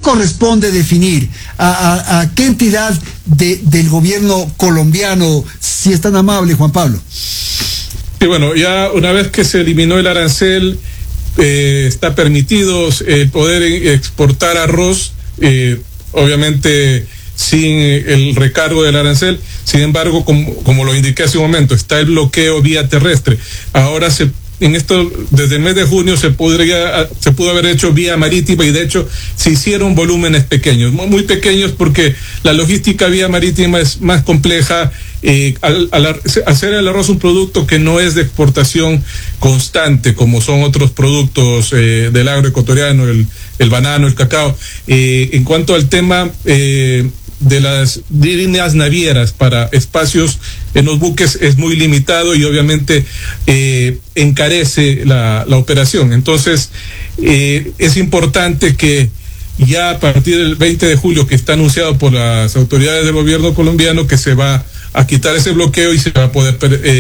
corresponde definir? ¿A qué entidad del gobierno colombiano, si es tan amable, Juan Pablo? Sí, bueno, ya una vez que se eliminó el arancel, está permitido poder exportar arroz, obviamente sin el recargo del arancel. Sin embargo, como lo indiqué hace un momento, está el bloqueo vía terrestre. Ahora desde el mes de junio se pudo haber hecho vía marítima, y de hecho se hicieron volúmenes pequeños, muy pequeños, porque la logística vía marítima es más compleja. Hacer el arroz un producto que no es de exportación constante, como son otros productos del agroecuatoriano, el banano, el cacao. En cuanto al tema de las líneas navieras para espacios en los buques, es muy limitado y obviamente encarece la operación. Entonces es importante que ya a partir del 20 de julio, que está anunciado por las autoridades del gobierno colombiano, que se va a quitar ese bloqueo y se va a poder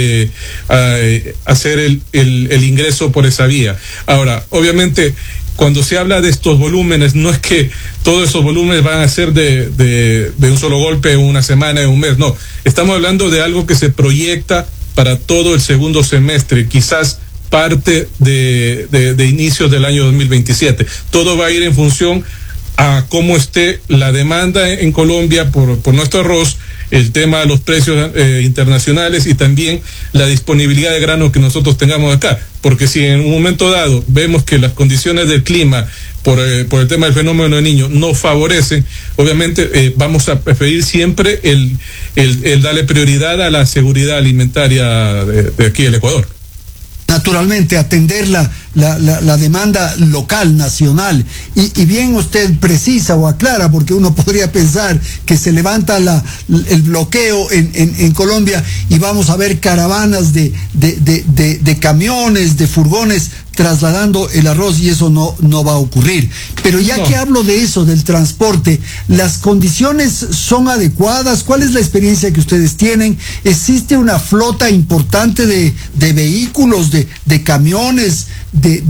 hacer el ingreso por esa vía. Ahora, obviamente, cuando se habla de estos volúmenes, no es que todos esos volúmenes van a ser de un solo golpe, una semana, un mes, no. Estamos hablando de algo que se proyecta para todo el segundo semestre, quizás parte de inicios del año 2027. Todo va a ir en función a cómo esté la demanda en Colombia por nuestro arroz, el tema de los precios internacionales y también la disponibilidad de grano que nosotros tengamos acá. Porque si en un momento dado vemos que las condiciones del clima por el tema del fenómeno del Niño no favorecen, obviamente vamos a preferir siempre el darle prioridad a la seguridad alimentaria de aquí del Ecuador. Naturalmente, atender la demanda local, nacional. Y bien usted precisa o aclara, porque uno podría pensar que se levanta el bloqueo en Colombia y vamos a ver caravanas de camiones, de furgones trasladando el arroz, y eso no va a ocurrir. Pero ya que hablo de eso, del transporte, ¿las condiciones son adecuadas? ¿Cuál es la experiencia que ustedes tienen? ¿Existe una flota importante de vehículos, de camiones, de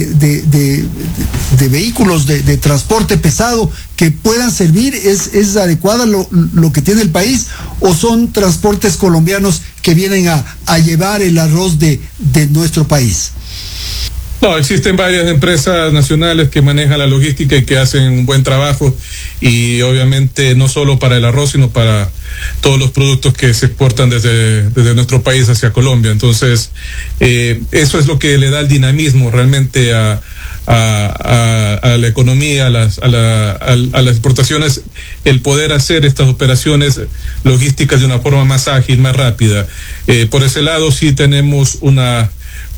vehículos de transporte pesado que puedan servir? ¿Es adecuada lo que tiene el país, o son transportes colombianos que vienen a llevar el arroz de nuestro país? No, existen varias empresas nacionales que manejan la logística y que hacen un buen trabajo, y obviamente no solo para el arroz, sino para todos los productos que se exportan desde nuestro país hacia Colombia. Entonces, eso es lo que le da el dinamismo realmente a la economía, a las exportaciones, el poder hacer estas operaciones logísticas de una forma más ágil, más rápida. Por ese lado sí tenemos una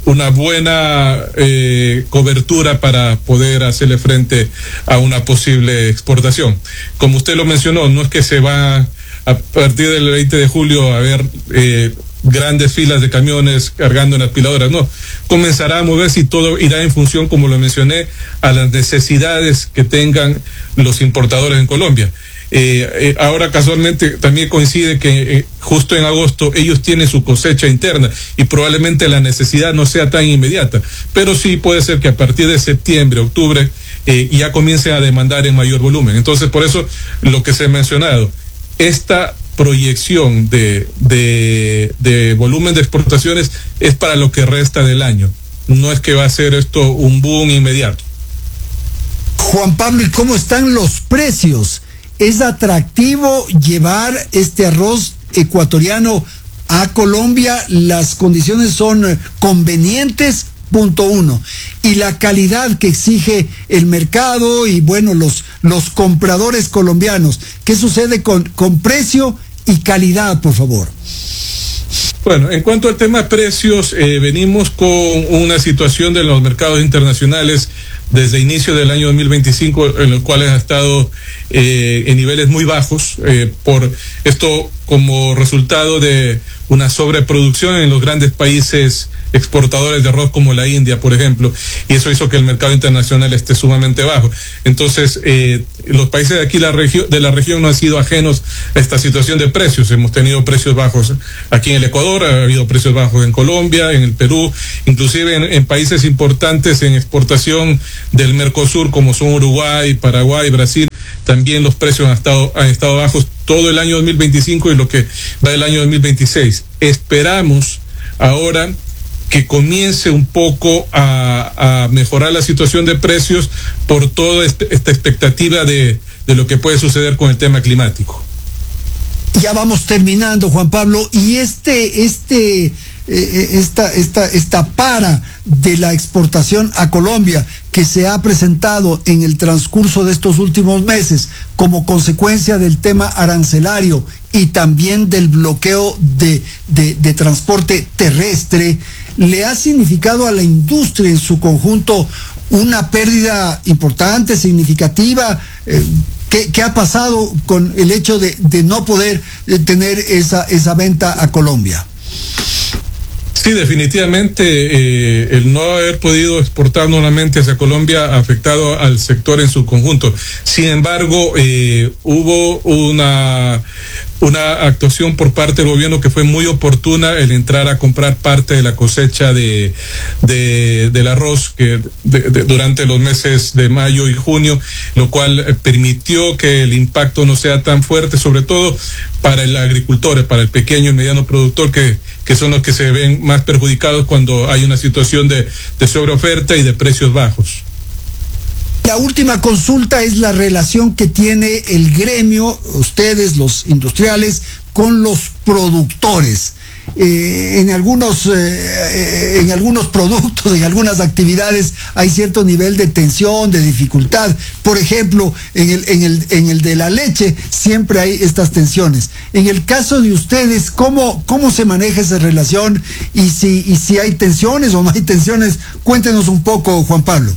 buena cobertura para poder hacerle frente a una posible exportación. Como usted lo mencionó, no es que se va a partir del 20 de julio a ver grandes filas de camiones cargando en aspiradoras, no. Comenzará a moverse y todo irá en función, como lo mencioné, a las necesidades que tengan los importadores en Colombia. Ahora casualmente también coincide que justo en agosto ellos tienen su cosecha interna y probablemente la necesidad no sea tan inmediata, pero sí puede ser que a partir de septiembre, octubre ya comience a demandar en mayor volumen. Entonces, por eso lo que se ha mencionado, esta proyección de volumen de exportaciones es para lo que resta del año, no es que va a ser esto un boom inmediato. Juan Pablo, ¿y cómo están los precios? ¿Es atractivo llevar este arroz ecuatoriano a Colombia? ¿Las condiciones son convenientes? Punto uno. Y la calidad que exige el mercado y, bueno, los compradores colombianos. ¿Qué sucede con precio y calidad, por favor? Bueno, en cuanto al tema precios, venimos con una situación de los mercados internacionales desde inicio del año 2025, en los cuales ha estado en niveles muy bajos, por esto como resultado de una sobreproducción en los grandes países exportadores de arroz como la India, por ejemplo, y eso hizo que el mercado internacional esté sumamente bajo. Entonces, los países de aquí de la región no han sido ajenos a esta situación de precios. Hemos tenido precios bajos aquí en el Ecuador, ha habido precios bajos en Colombia, en el Perú, inclusive en países importantes en exportación del Mercosur, como son Uruguay, Paraguay, Brasil, también los precios han estado bajos todo el año 2025 y lo que va del año 2026. Esperamos ahora que comience un poco a mejorar la situación de precios por toda esta expectativa de lo que puede suceder con el tema climático. Ya vamos terminando, Juan Pablo, y esta para de la exportación a Colombia que se ha presentado en el transcurso de estos últimos meses como consecuencia del tema arancelario y también del bloqueo de transporte terrestre, le ha significado a la industria en su conjunto una pérdida importante, significativa. ¿Qué ha pasado con el hecho de no poder tener esa venta a Colombia? Sí, definitivamente el no haber podido exportar nuevamente hacia Colombia ha afectado al sector en su conjunto. Sin embargo, hubo una actuación por parte del gobierno que fue muy oportuna, el entrar a comprar parte de la cosecha del arroz durante los meses de mayo y junio, lo cual permitió que el impacto no sea tan fuerte, sobre todo para el agricultor, para el pequeño y mediano productor, que son los que se ven más perjudicados cuando hay una situación de sobreoferta y de precios bajos. La última consulta es la relación que tiene el gremio, ustedes, los industriales, con los productores. En algunos productos, en algunas actividades hay cierto nivel de tensión, de dificultad. Por ejemplo, en el de la leche siempre hay estas tensiones. En el caso de ustedes, ¿cómo se maneja esa relación? Y si hay tensiones o no hay tensiones, cuéntenos un poco, Juan Pablo.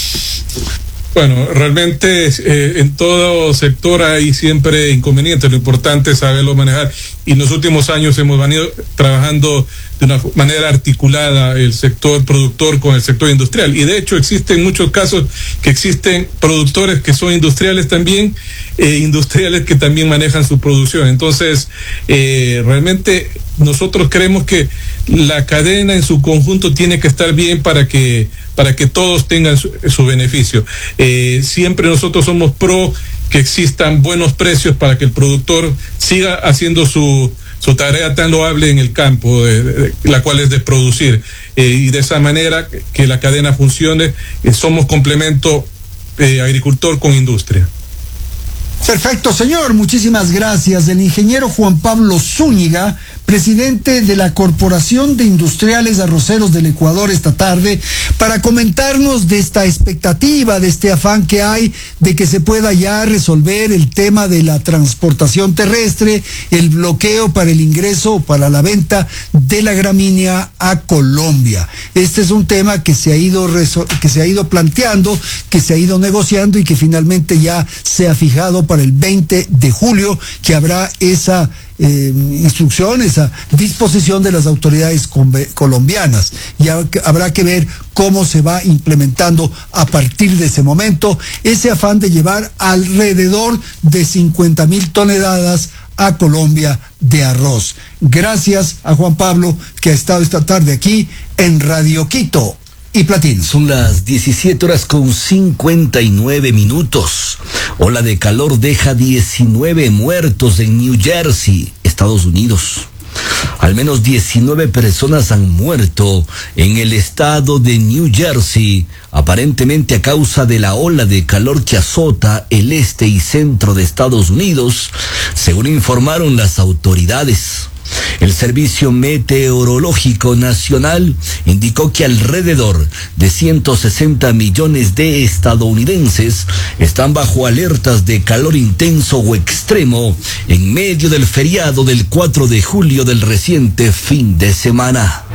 Bueno, realmente en todo sector hay siempre inconvenientes, lo importante es saberlo manejar, y en los últimos años hemos venido trabajando de una manera articulada el sector productor con el sector industrial, y de hecho existen muchos casos que existen productores que son industriales también, industriales que también manejan su producción. Entonces, realmente nosotros creemos que la cadena en su conjunto tiene que estar bien para que todos tengan su beneficio. Siempre nosotros somos pro que existan buenos precios para que el productor siga haciendo su tarea tan loable en el campo, la cual es de producir, y de esa manera que la cadena funcione. Somos complemento agricultor con industria. Perfecto, señor, muchísimas gracias. El ingeniero Juan Pablo Zúñiga, presidente de la Corporación de Industriales Arroceros del Ecuador, esta tarde, para comentarnos de esta expectativa, de este afán que hay de que se pueda ya resolver el tema de la transportación terrestre, el bloqueo para el ingreso, para la venta de la gramínea a Colombia. Este es un tema que se ha ido planteando, que se ha ido negociando y que finalmente ya se ha fijado para el 20 de julio, que habrá esa instrucción, esa disposición de las autoridades colombianas. Ya habrá que ver cómo se va implementando a partir de ese momento ese afán de llevar alrededor de 50,000 toneladas a Colombia de arroz. Gracias a Juan Pablo, que ha estado esta tarde aquí en Radio Quito y Platín. Son las 17:59. Ola de calor deja 19 muertos en New Jersey, Estados Unidos. Al menos 19 personas han muerto en el estado de New Jersey, aparentemente a causa de la ola de calor que azota el este y centro de Estados Unidos, según informaron las autoridades. El Servicio Meteorológico Nacional indicó que alrededor de 160 millones de estadounidenses están bajo alertas de calor intenso o extremo en medio del feriado del 4 de julio del reciente fin de semana.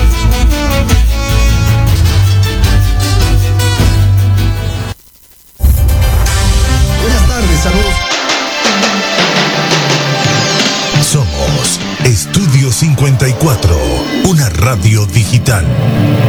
Buenas tardes, saludos. Somos Estudio 54, una radio digital.